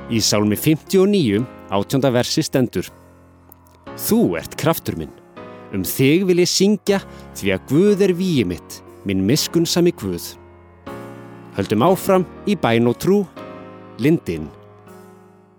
Í Sálmi 59, 18. versi stendur: Þú ert kraftur minn, þig vil ég syngja, því að Guð vígi mitt, minn miskunnsami Guð. Höldum áfram í bæn og trú, Lindin.